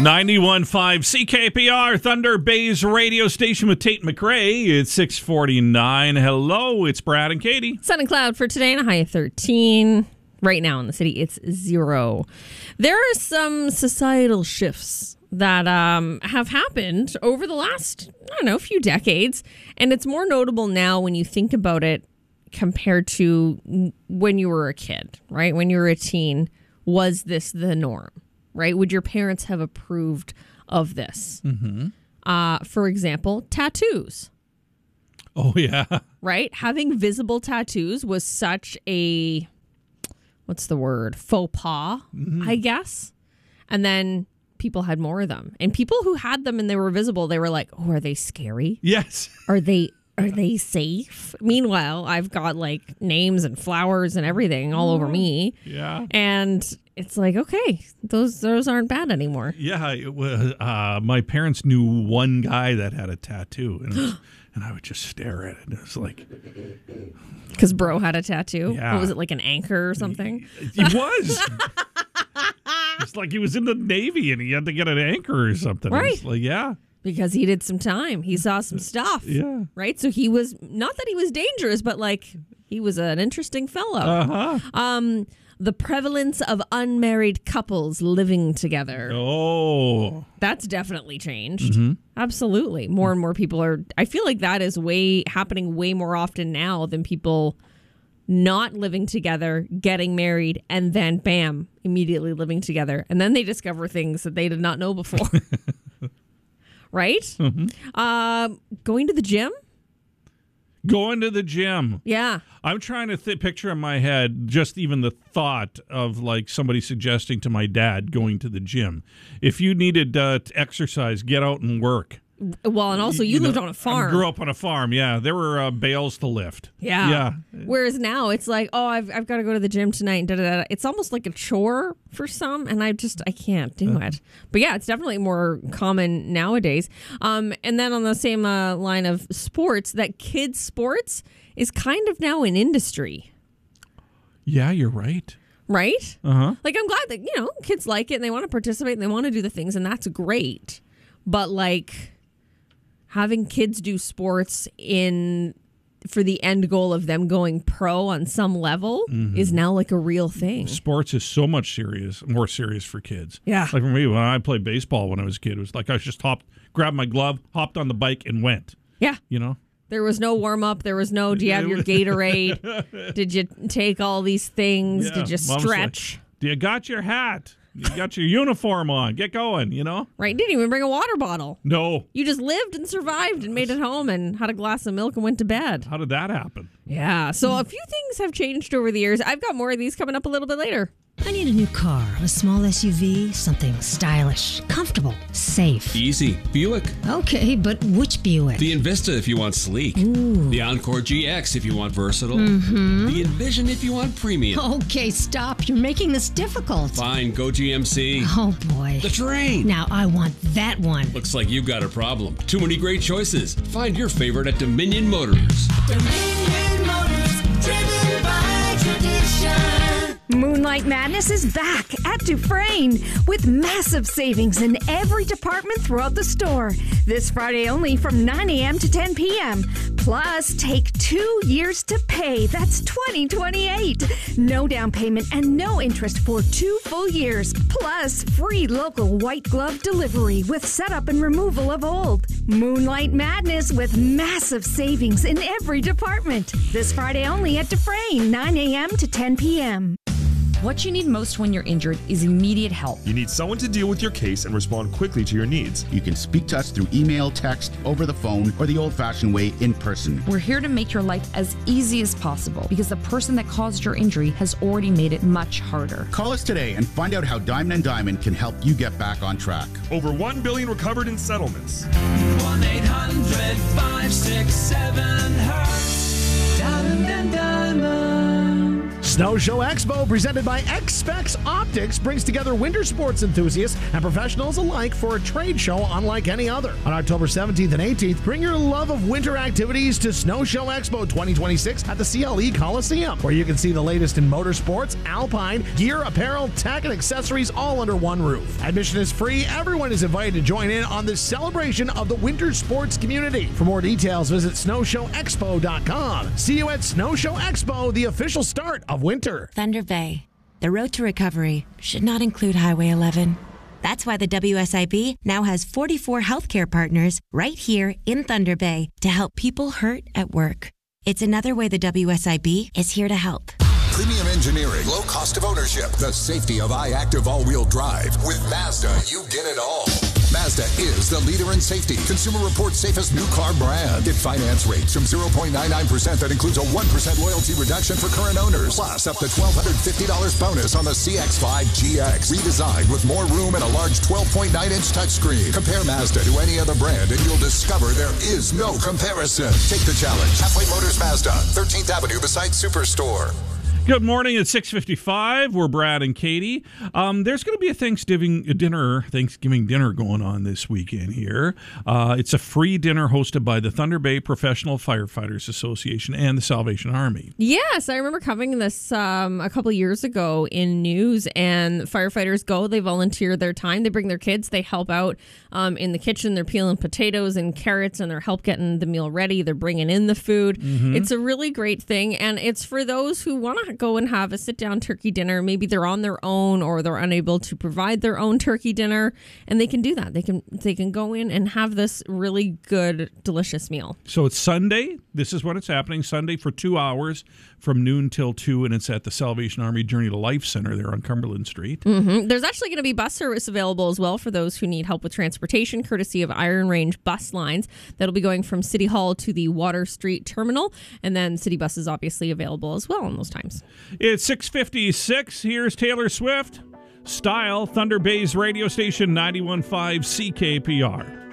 91.5 CKPR, Thunder Bay's radio station with Tate McRae. It's 6:49. Hello, it's Brad and Katie. Sun and cloud for today and a high of 13. Right now in the city, it's 0. There are some societal shifts that have happened over the last, few decades. And it's more notable now when you think about it compared to when you were a kid, right? When you were a teen, was this the norm? Right? Would your parents have approved of this? Mm-hmm. For example, tattoos. Oh, yeah. Right? Having visible tattoos was such a, what's the word? Faux pas, I guess. And then people had more of them. And people who had them and they were visible, they were like, oh, are they scary? Yes. Are they safe? Meanwhile, I've got like names and flowers and everything all over me. Yeah. And it's like, okay, those aren't bad anymore. Yeah, it was. My parents knew one guy that had a tattoo, and I would just stare at it. It was like, because bro had a tattoo. Yeah. What was it, like an anchor or something? He was. It's like he was in the Navy and he had to get an anchor or something. Right. It's like, yeah. Because he did some time. He saw some stuff. Yeah. Right? So he was, not that he was dangerous, but like he was an interesting fellow. Uh-huh. The prevalence of unmarried couples living together. Oh. That's definitely changed. Mm-hmm. Absolutely. More and more people are, I feel like that is happening way more often now than people not living together, getting married, and then bam, immediately living together. And then they discover things that they did not know before. Right? Mm-hmm. Going to the gym? Going to the gym. Yeah. I'm trying to picture in my head just even the thought of like somebody suggesting to my dad going to the gym. If you needed to exercise, get out and work. Well, and also you lived on a farm. I grew up on a farm, yeah. There were bales to lift. Yeah. Whereas now it's like, oh, I've got to go to the gym tonight. And da-da-da. It's almost like a chore for some, and I can't do it. But yeah, it's definitely more common nowadays. And then on the same line of sports, that kids' sports is kind of now an industry. Yeah, you're right. Right? Uh-huh. Like, I'm glad that, kids like it and they want to participate and they want to do the things, and that's great. But like, having kids do sports for the end goal of them going pro on some level is now like a real thing. Sports is so much more serious for kids. Yeah. Like for me, when I played baseball when I was a kid, it was like I just grabbed my glove, hopped on the bike, and went. Yeah. There was no warm-up. There was no, do you have your Gatorade? Did you take all these things? Yeah. Did you stretch? Like, do you got your hat? You got your uniform on. Get going, Right. Didn't even bring a water bottle. No. You just lived and survived and made it home and had a glass of milk and went to bed. How did that happen? Yeah. So a few things have changed over the years. I've got more of these coming up a little bit later. I need a new car, a small SUV, something stylish, comfortable, safe. Easy. Buick. Okay, but which Buick? The Envista if you want sleek. Ooh. The Encore GX if you want versatile. Mm-hmm. The Envision if you want premium. Okay, stop. You're making this difficult. Fine, go GMC. Oh, boy. The Terrain. Now I want that one. Looks like you've got a problem. Too many great choices. Find your favorite at Dominion Motors. Dominion Motors, driven by tradition. Moonlight Madness is back at Dufresne with massive savings in every department throughout the store. This Friday only from 9 a.m. to 10 p.m. Plus, take 2 years to pay. That's 2028. No down payment and no interest for 2 full years. Plus, free local white glove delivery with setup and removal of old. Moonlight Madness with massive savings in every department. This Friday only at Dufresne, 9 a.m. to 10 p.m. What you need most when you're injured is immediate help. You need someone to deal with your case and respond quickly to your needs. You can speak to us through email, text, over the phone, or the old-fashioned way, in person. We're here to make your life as easy as possible because the person that caused your injury has already made it much harder. Call us today and find out how Diamond & Diamond can help you get back on track. Over $1 billion recovered in settlements. 1-800-567-HURT. Diamond & Diamond. Snow Show Expo, presented by X-Specs Optics, brings together winter sports enthusiasts and professionals alike for a trade show unlike any other. On October 17th and 18th, bring your love of winter activities to Snow Show Expo 2026 at the CLE Coliseum, where you can see the latest in motorsports, alpine, gear, apparel, tech, and accessories all under one roof. Admission is free. Everyone is invited to join in on this celebration of the winter sports community. For more details, visit snowshowexpo.com. See you at Snow Show Expo, the official start of winter. Thunder Bay. The road to recovery should not include Highway 11. That's why the WSIB now has 44 healthcare partners right here in Thunder Bay to help people hurt at work. It's another way the WSIB is here to help. Premium engineering, low cost of ownership, the safety of iActive all-wheel drive. With Mazda, you get it all. Mazda is the leader in safety. Consumer Reports safest new car brand. Get finance rates from 0.99% that includes a 1% loyalty reduction for current owners. Plus, up to $1,250 bonus on the CX-5 GX. Redesigned with more room and a large 12.9-inch touchscreen. Compare Mazda to any other brand and you'll discover there is no comparison. Take the challenge. Halfway Motors Mazda, 13th Avenue beside Superstore. Good morning at 6:55. We're Brad and Katie. There's going to be a Thanksgiving dinner going on this weekend here. It's a free dinner hosted by the Thunder Bay Professional Firefighters Association and the Salvation Army. Yes, I remember covering this a couple of years ago in news, and firefighters go, they volunteer their time, they bring their kids, they help out in the kitchen, they're peeling potatoes and carrots, and they're help getting the meal ready, they're bringing in the food. Mm-hmm. It's a really great thing, and it's for those who want to go and have a sit-down turkey dinner. Maybe they're on their own or they're unable to provide their own turkey dinner, and they can do that. They can go in and have this really good, delicious meal. So it's Sunday. This is when it's happening. Sunday for 2 hours from noon till 2, and it's at the Salvation Army Journey to Life Center there on Cumberland Street. Mm-hmm. There's actually going to be bus service available as well for those who need help with transportation, courtesy of Iron Range Bus Lines. That'll be going from City Hall to the Water Street Terminal, and then city buses obviously available as well in those times. It's 6:56. Here's Taylor Swift. Style, Thunder Bay's radio station 91.5 CKPR.